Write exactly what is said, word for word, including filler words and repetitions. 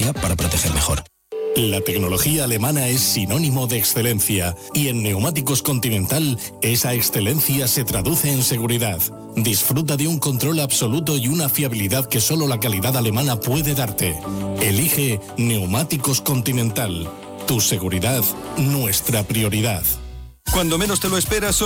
tecnología para proteger mejor. La tecnología alemana es sinónimo de excelencia y en Neumáticos Continental esa excelencia se traduce en seguridad. Disfruta de un control absoluto y una fiabilidad que solo la calidad alemana puede darte. Elige Neumáticos Continental. Tu seguridad, nuestra prioridad. Cuando menos te lo esperas,